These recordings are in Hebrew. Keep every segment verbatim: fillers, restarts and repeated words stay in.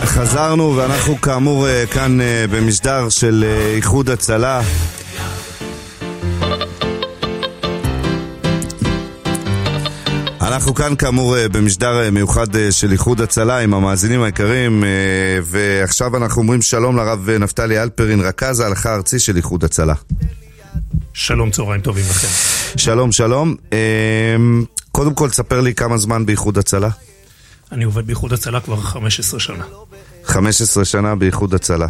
חזרנו ואנחנו כאמור כאן במשדר של איחוד הצלה. אנחנו כאן כאמור במשדר מיוחד של איחוד הצלה עם המאזינים היקרים, ועכשיו אנחנו אומרים שלום לרב נפתלי אלפרין, רכז ההלכה הארצי של איחוד הצלה. שלום, צהריים טובים לכם. שלום, שלום. קודם כל תספר לי כמה זמן באיחוד הצלה. אני עובד באיחוד הצלה כבר חמש עשרה שנה. חמש עשרה שנה באיחוד הצלה.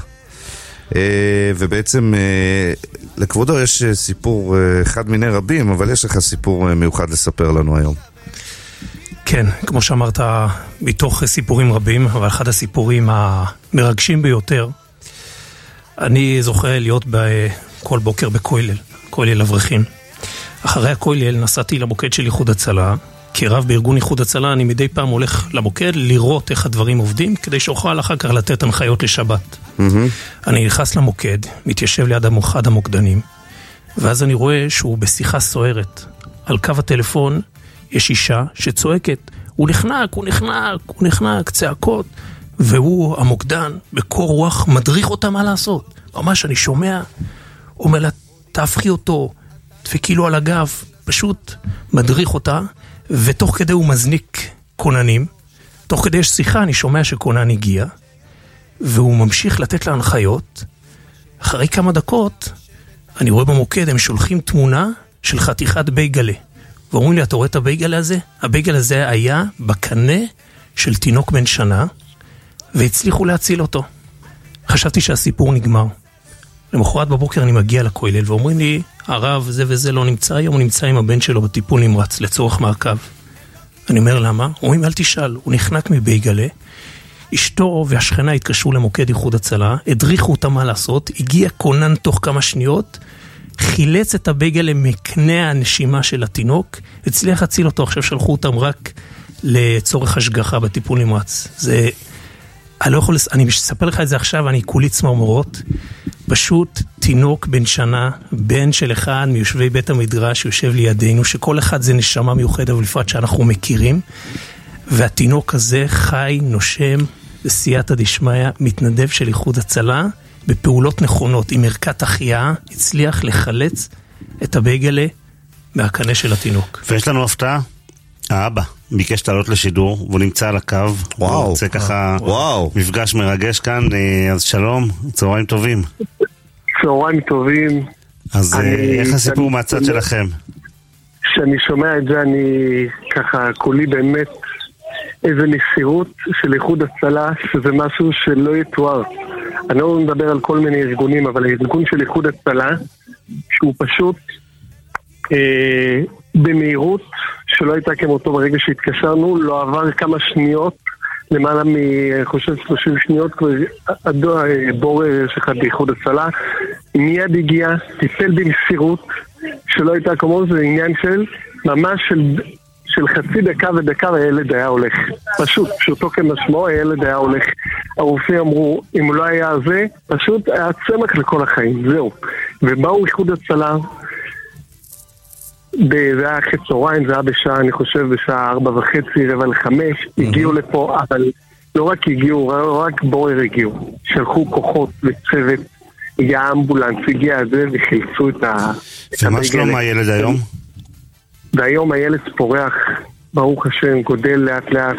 ובעצם לכבודו יש סיפור אחד מיני רבים, אבל יש לך סיפור מיוחד לספר לנו היום. כן, כמו שאמרת, מתוך סיפורים רבים, אבל אחד הסיפורים המרגשים ביותר, אני זוכה להיות כל בוקר בכולל, כולל אברכים. אחרי הכולל נסעתי למוקד של איחוד הצלה, כרב בארגון איחוד הצלה אני מדי פעם הולך למוקד לראות איך הדברים עובדים, כדי שאוכל אחר כך לתת הנחיות לשבת. Mm-hmm. אני נכנס למוקד, מתיישב ליד אחד המוקדנים, ואז אני רואה שהוא בשיחה סוערת. על קו הטלפון יש אישה שצועקת, הוא נחנק, הוא נחנק, הוא נחנק, צעקות, והוא המוקדן בקור רוח מדריך אותה מה לעשות. ממש אני שומע, אומר לה, תהפכי אותו, דפקי לו על הגב, פשוט מדריך אותה, ותוך כדי הוא מזניק כוננים, תוך כדי יש שיחה, אני שומע שכונן הגיע, והוא ממשיך לתת לה הנחיות. אחרי כמה דקות, אני רואה במוקד, הם שולחים תמונה של חתיכת בייגלה, ואומרים לי, אתה רואה את הבייגלה הזה? הבייגלה הזה היה בקנה של תינוק בן שנה, והצליחו להציל אותו. חשבתי שהסיפור נגמר. למחרת בבוקר אני מגיע לכולל, ואומרים לי, הרב זה וזה לא נמצא, היום הוא נמצא עם הבן שלו בטיפול נמרץ, לצורך מעקב. אני אומר, למה? אומרים, אל תשאל, הוא נחנק מבייגלה, אשתו והשכנה התקשרו למוקד איחוד הצלה, הדריכו אותה מה לעשות, הגיע כונן תוך כמה שניות, חילץ את הבייגלה מקנה הנשימה של התינוק, הצליח להציל אותו, עכשיו שלחו אותם רק לצורך השגחה בטיפול נמרץ. זה, אני לא יכול, אני אספר לך את זה עכשיו, אני כולי צמרמורות, פשוט תינוק בן שנה, בן של אחד מיושבי בית המדרש, יושב לידינו, שכל אחד זה נשמה מיוחדת, אבל לפרט שאנחנו מכירים, והתינוק הזה חי, נושם, בסייעתא דשמיא, מתנדב של איחוד הצלה, בפעולות נכונות, עם ערכת החייאה, הצליח לחלץ את הבייגלה מהקנה של התינוק. ויש לנו הפתעה, האבא ביקש לעלות לשידור, והוא נמצא על הקו, הוא רוצה ככה מפגש מרגש כאן, אז שלום, צהריים טובים. צהריים טובים. אז איך הסיפור מהצד שלכם? כשאני שומע את זה, אני ככה, כולי באמת איזה מסירות של איחוד הצלה, שזה משהו שלא יתואר. אני לא מדבר על כל מיני ארגונים, אבל הארגון של איחוד הצלה, שהוא פשוט אה, במהירות, שלא הייתה כמותו ברגע שהתקשרנו, לא עבר כמה שניות, למעלה מחושב שלושים שניות, כבר בור שחד באיחוד הצלה, מיד הגיע, טיפל במסירות, שלא הייתה כמו, זה עניין של ממש של... של חצי דקה ודקה הילד היה הולך. פשוט, פשוטו כמשמעו, הילד היה הולך. הרופאים אמרו, אם הוא לא היה זה, פשוט היה צמח לכל החיים, זהו. ובאו איחוד הצלה, זה היה אחרי צהריים, זה היה בשעה, אני חושב, בשעה ארבע וחצי, רבע לחמש, הגיעו לפה, אבל לא רק הגיעו, רק בורר הגיעו. שלחו כוחות וצוות, הגיע אמבולנס, הגיע זה, וחילצו את ה... ומה שלום הילד היום? והיום הילד פורח, ברוך השם, גודל לאט לאט,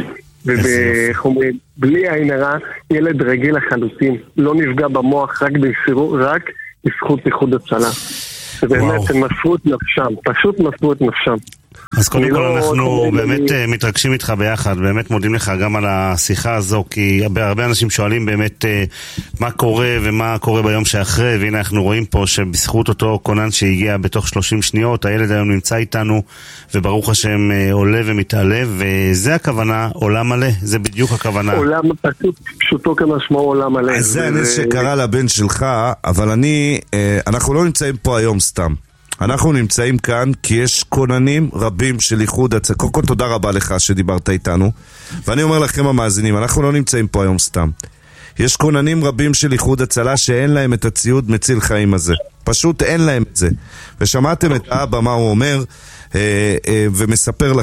ובלי עין הרע, ילד רגיל לחלוטין, לא נפגע במוח, רק בסירות, רק בזכות איחוד הצלה. ובאמת הם מסרו את נפשם, פשוט מסרו את נפשם. אז קודם כל אנחנו באמת מתרגשים איתך ביחד, באמת מודים לך גם על השיחה הזו, כי הרבה אנשים שואלים באמת מה קורה ומה קורה ביום שאחרי, והנה אנחנו רואים פה שבזכות אותו כונן שהגיע בתוך שלושים שניות, הילד היום נמצא איתנו, וברוך השם עולה ומתעלה, וזה הכוונה, עולם מלא, זה בדיוק הכוונה. עולם פשוט, פשוטו כמשמעו עולם מלא. אז זה הנס שקרה לבן שלך, אבל אני, אנחנו לא נמצאים פה היום סתם. אנחנו נמצאים כאן כי יש כוננים רבים של איחוד הצלה. קודם כל תודה רבה לך שדיברת איתנו, ואני אומר לכם המאזינים, אנחנו לא נמצאים פה היום סתם. יש כוננים רבים של איחוד הצלה שאין להם את הציוד מציל חיים הזה, פשוט אין להם את זה. ושמעתם את האבא מה הוא אומר אה, אה, ומספר לכם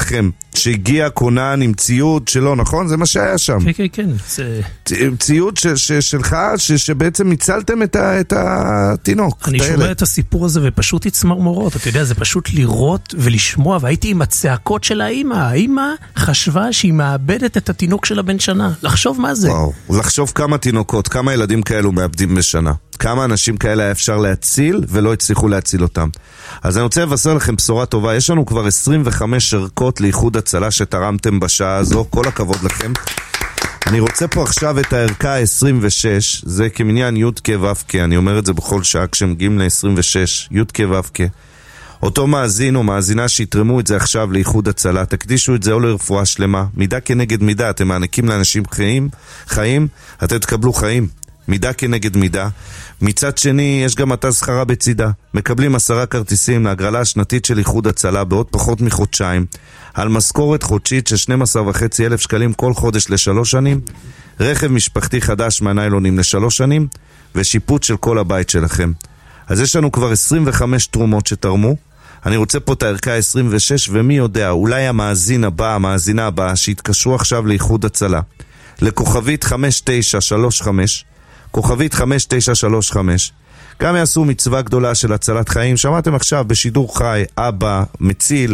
שהגיע כונן עם ציוד שלו, נכון? זה מה שהיה שם. כן, כן, כן. זה... ציוד ש- ש- שלך, ש- שבעצם הצלתם את, ה- את התינוק. אני את שומע הילד. את הסיפור הזה ופשוט הצמרמורות. אתה יודע, זה פשוט לראות ולשמוע, והייתי עם הצעקות של האמא. האמא חשבה שהיא מאבדת את התינוק של הבן שנה. לחשוב מה זה. וואו, לחשוב כמה תינוקות, כמה ילדים כאלו מאבדים בשנה. כמה אנשים כאלה היה אפשר להציל ולא הצליחו להציל אותם. אז אני רוצה לבשר לכם בשורה טובה. יש לנו כבר עשרים וחמש ערכות לאיחוד הצלה שתרמתם בשעה הזו. כל הכבוד לכם. אני רוצה פה עכשיו את הערכה ה-עשרים ושש. זה כמניין י' כ' ו' כ'. אני אומר את זה בכל שעה כשמגיעים ל-עשרים ושש. י' כ' ו' כ'. אותו מאזין או מאזינה שיתרמו את זה עכשיו לאיחוד הצלה. תקדישו את זה או לרפואה שלמה. מידה כנגד מידה. אתם מעניקים לאנשים חיים, חיים, אתם תקבלו חיים. מידה כנגד מידה. מצד שני, יש גם מטה שכרה בצידה. מקבלים עשרה כרטיסים להגרלה השנתית של איחוד הצלה בעוד פחות מחודשיים, על משכורת חודשית של שנים עשר וחצי אלף שקלים כל חודש לשלוש שנים, רכב משפחתי חדש מהניילונים לשלוש שנים, ושיפוט של כל הבית שלכם. אז יש לנו כבר עשרים וחמש תרומות שתרמו. אני רוצה פה את הערכה עשרים ושש, ומי יודע, אולי המאזין הבא, המאזינה הבאה, שהתקשרו עכשיו לאיחוד הצלה, לכוכבית חמש תשע שלוש חמש, כוכבית חמש תשע שלוש חמש, גם יעשו מצווה גדולה של הצלת חיים. שמעתם עכשיו בשידור חי, אבא מציל,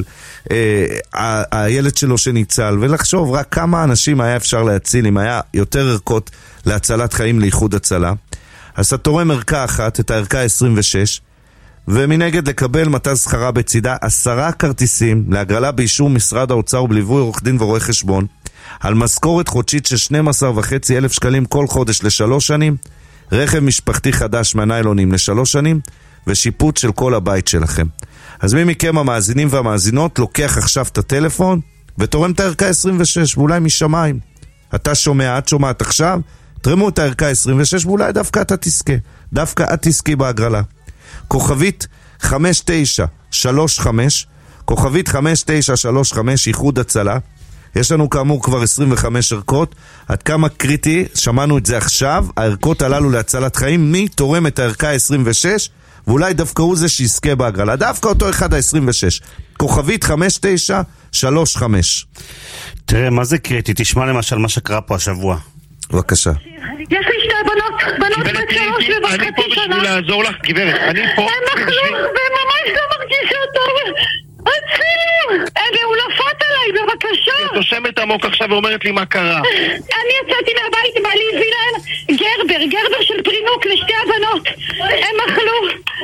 אה, הילד שלו שניצל, ולחשוב רק כמה אנשים היה אפשר להציל אם היה יותר ערכות להצלת חיים לאיחוד הצלה. אז אתה תורם ערכה אחת, את הערכה עשרים ושש, ומנגד לקבל מטה שכרה בצידה עשרה כרטיסים להגרלה באישור משרד האוצר ובליווי עורך דין ורואה חשבון, על משכורת חודשית של שנים עשר וחצי אלף שקלים כל חודש לשלוש שנים, רכב משפחתי חדש מהניילונים לשלוש שנים, ושיפוט של כל הבית שלכם. אז מי מכם המאזינים והמאזינות לוקח עכשיו את הטלפון ותורם את הערכה עשרים ושש, ואולי משמיים. אתה שומע, את שומעת עכשיו, תרמו את הערכה עשרים ושש, ואולי דווקא אתה תזכה. דווקא את תזכי בהגרלה. כוכבית חמש תשע שלוש חמש, כוכבית חמש תשע שלוש חמש, איחוד הצלה. יש לנו כאמור כבר עשרים וחמש ערכות. עד כמה קריטי, שמענו את זה עכשיו, הערכות הללו להצלת חיים. מי תורם את הערכה עשרים ושש, ואולי דווקא הוא זה שיזכה בהגרלה. דווקא אותו אחד ה-עשרים ושש. כוכבית חמש תשע שלוש חמש. תראה, מה זה קריטי? תשמע למשל מה שקרה פה השבוע. בבקשה. יש לי שתי בנות, בנות בת שלוש וחצי שנה. אני פה בשביל לעזור לך, גברת. אני פה... הם אכלו, וממש לא מרגישה טוב. הצילים! הוא נפת עליי, בבקשה. את נושמת עמוק עכשיו ואומרת לי מה קרה. אני יצאתי מהבית, בעלי הביא להם גרבר, גרבר של פרינוק לשתי הבנות. הם אכלו.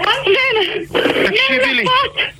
תקשיבי לי.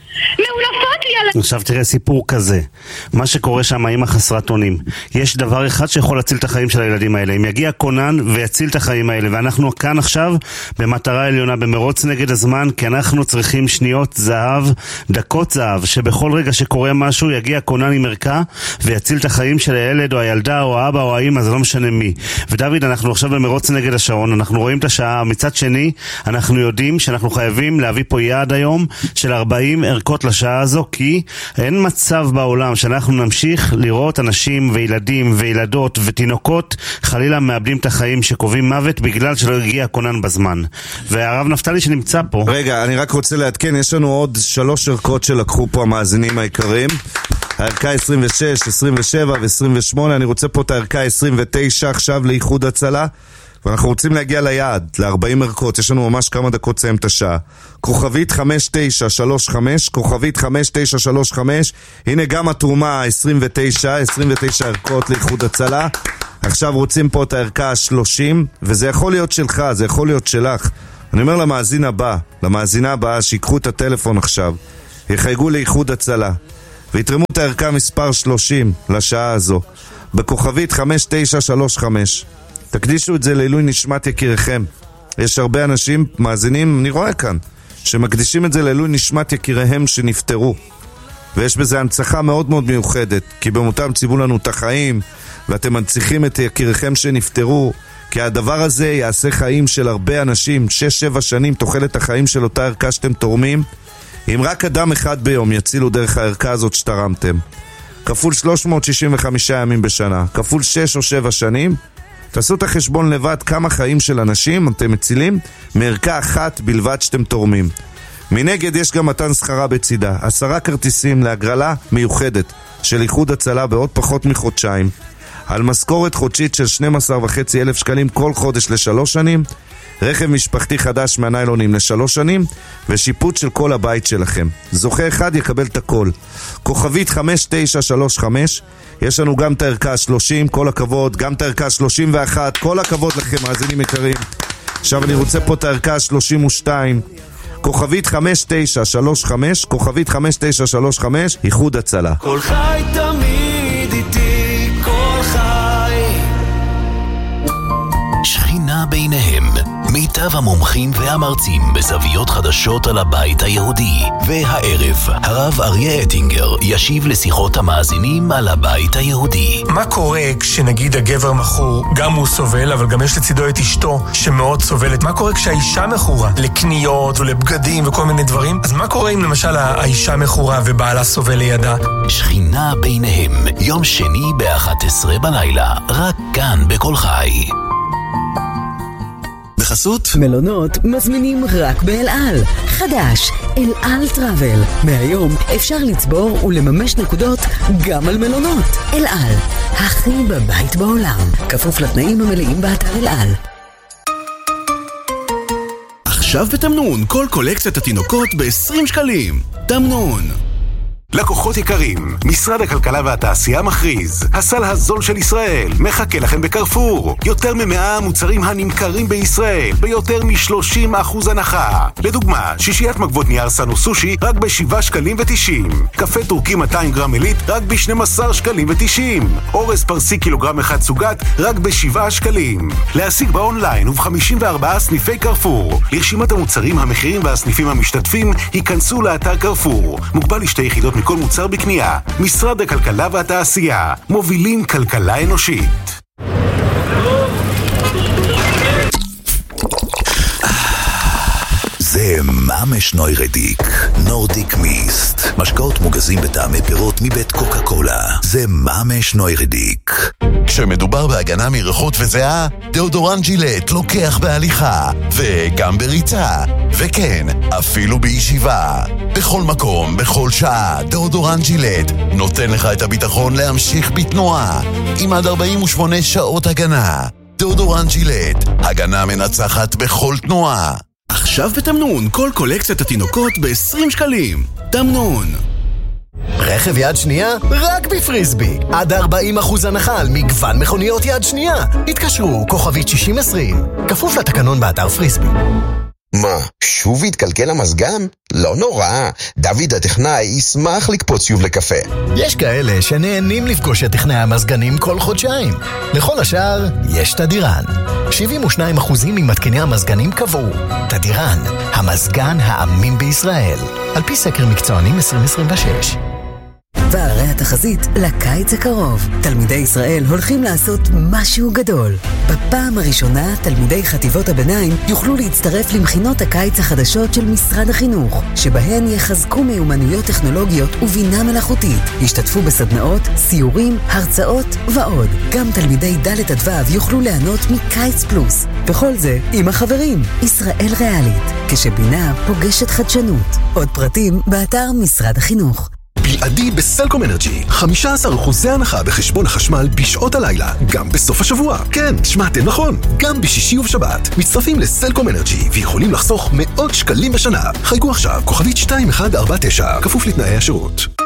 מעולפות לי על... עכשיו תראה סיפור כזה, מה שקורה שם, האמא חסרת אונים. יש דבר אחד שיכול להציל את החיים של הילדים האלה. אם יגיע כונן ויציל את החיים האלה, ואנחנו כאן עכשיו במטרה עליונה, במרוץ נגד הזמן, כי אנחנו צריכים שניות זהב, דקות זהב, שבכל רגע שקורה משהו יגיע כונן עם ערכה ויציל את החיים של הילד או הילדה או האבא או האמא, זה לא משנה מי. ודוד, אנחנו עכשיו במרוץ נגד השעון, אנחנו רואים את השעה. מצד שני, אנחנו יודעים שאנחנו חייבים להביא פה יעד היום של ארבעים ערכות לשעה הזו, כי אין מצב בעולם שאנחנו נמשיך לראות אנשים וילדים וילדות ותינוקות חלילה מאבדים את החיים, שקובעים מוות בגלל שלא הגיע כונן בזמן. והרב נפתלי שנמצא פה, רגע, אני רק רוצה לעדכן, יש לנו עוד שלוש ערכות שלקחו פה המאזינים העיקריים. הערכה עשרים ושש, עשרים ושבע ו-עשרים ושמונה. אני רוצה פה את הערכה עשרים ותשע עכשיו לאיחוד הצלה, ואנחנו רוצים להגיע ליעד, ל-ארבעים ערכות. יש לנו ממש כמה דקות לסיים את השעה. כוכבית חמש תשע שלוש חמש, כוכבית חמש תשע שלוש חמש. הנה גם התרומה עשרים ותשע, עשרים ותשע ערכות לאיחוד הצלה. עכשיו רוצים פה את הערכה ה-שלושים, וזה יכול להיות שלך, זה יכול להיות שלך. אני אומר למאזין הבא, למאזינה הבאה, שיקחו את הטלפון עכשיו, יחייגו לאיחוד הצלה, ויתרמו את הערכה מספר שלושים לשעה הזו, בכוכבית חמש תשע שלוש חמש. תקדישו את זה לעילוי נשמת יקיריכם. יש הרבה אנשים, מאזינים, אני רואה כאן, שמקדישים את זה לעילוי נשמת יקיריהם שנפטרו. ויש בזה הנצחה מאוד מאוד מיוחדת, כי במותם ציוו לנו את החיים, ואתם מנציחים את יקיריכם שנפטרו, כי הדבר הזה יעשה חיים של הרבה אנשים. שש שבע שנים תוחלת החיים של אותה ערכה שאתם תורמים. אם רק אדם אחד ביום יצילו דרך הערכה הזאת שתרמתם, כפול שלוש מאות שישים וחמישה ימים בשנה, כפול שש או שבע שנים, תעשו את החשבון לבד כמה חיים של אנשים אתם מצילים מערכה אחת בלבד שאתם תורמים. מנגד יש גם מתן שכרה בצידה. עשרה כרטיסים להגרלה מיוחדת של איחוד הצלה בעוד פחות מחודשיים. על משכורת חודשית של שנים עשר וחצי אלף שקלים כל חודש לשלוש שנים. רכב משפחתי חדש מהניילונים לשלוש שנים, ושיפוט של כל הבית שלכם. זוכה אחד יקבל את הכל. כוכבית חמש תשע שלוש חמש, יש לנו גם את הערכה שלושים, כל הכבוד, גם את הערכה שלושים ואחת, כל הכבוד לכם, מאזינים יקרים. עכשיו אני רוצה פה את הערכה שלושים ושתיים, כוכבית חמש תשע שלוש חמש, כוכבית חמש תשע שלוש חמש, איחוד הצלה. כל חי תמיד איתי, כל חי. שכינה ביניהם, מיטב המומחים והמרצים בזוויות חדשות על הבית היהודי. והערב, הרב אריה אטינגר ישיב לשיחות המאזינים על הבית היהודי. מה קורה כשנגיד הגבר מכור, גם הוא סובל, אבל גם יש לצידו את אשתו שמאוד סובלת? מה קורה כשהאישה מכורה לקניות ולבגדים וכל מיני דברים? אז מה קורה אם למשל האישה מכורה ובעלה סובל לידה? שכינה ביניהם, יום שני ב-אחת עשרה בלילה, רק כאן בכל חי. בחסות מלונות מזמינים רק באל על. חדש, אל על טראבל. מהיום אפשר לצבור ולממש נקודות גם על מלונות. אל על, הכי בבית בעולם. כפוף לתנאים המלאים באתר אל על. עכשיו בתמנון, כל קולקציית התינוקות ב-עשרים שקלים. תמנון. לקוחות יקרים, משרד הכלכלה והתעשייה מכריז, הסל הזול של ישראל מחכה לכם בקרפור. יותר ממאה מוצרים הנמכרים בישראל ביותר מ-שלושים אחוז הנחה. לדוגמה, שישיית מגבות נייר סנו סושי רק ב-שבעה שקלים ותשעים, קפה טורקי מאתיים גרם עילית רק ב-שנים עשר שקלים ותשעים, אורז פרסי קילוגרם אחד סוגת רק ב-שבעה שקלים. להשיג באונליין וב-חמישים וארבעה סניפי קרפור. לרשימת המוצרים, המחירים והסניפים המשתתפים היכנסו לאתר קרפור. מוגבל לשתי יחידות כל מוצר בקנייה. משרד הכלכלה והתעשייה, מובילים כלכלה אנושית. זה ממש נוירדיק, נורדיק מיסט. משקאות מוגזים בטעמי פירות מבית קוקה קולה. זה ממש נוירדיק. כשמדובר בהגנה מריחות וזיעה, דאודורנט ג'ילט לוקח בהליכה, וגם בריצה, וכן, אפילו בישיבה. בכל מקום, בכל שעה, דאודורנט ג'ילט נותן לך את הביטחון להמשיך בתנועה, עם עד ארבעים ושמונה שעות הגנה. דאודורנט ג'ילט, הגנה מנצחת בכל תנועה. עכשיו בתמנון, כל קולקציית התינוקות ב-עשרים שקלים. תמנון. רכב יד שנייה? רק בפריסבי. עד ארבעים אחוז הנחה על מגוון מכוניות יד שנייה. התקשרו, כוכבית שישים עשרים. כפוף לתקנון באתר פריסבי. מה, שוב התקלקל המזגן? לא נורא, דוד הטכנאי ישמח לקפוץ שוב לקפה. יש כאלה שנהנים לפגוש את טכנאי המזגנים כל חודשיים. לכל השאר, יש תדירן. שבעים ושניים אחוז ממתקני המזגנים קבעו. תדירן, המזגן האמין בישראל. על פי סקר מקצוענים עשרים עשרים ושש. והרי התחזית לקיץ הקרוב. תלמידי ישראל הולכים לעשות משהו גדול. בפעם הראשונה, תלמידי חטיבות הביניים יוכלו להצטרף למכינות הקיץ החדשות של משרד החינוך, שבהן יחזקו מיומנויות טכנולוגיות ובינה מלאכותית. ישתתפו בסדנאות, סיורים, הרצאות ועוד. גם תלמידי ד' עד ו' יוכלו ליהנות מקיץ פלוס. וכל זה עם החברים. ישראל ריאלית, כשבינה פוגשת חדשנות. עוד פרטים באתר משרד החינוך. בלעדי בסלקום אנרג'י, חמישה עשר אחוז הנחה בחשבון החשמל בשעות הלילה, גם בסוף השבוע. כן, שמעתם נכון, גם בשישי ובשבת. מצטרפים לסלקום אנרג'י ויכולים לחסוך מאות שקלים בשנה. חייגו עכשיו, כוכבית שתיים אחת ארבע תשע, כפוף לתנאי השירות.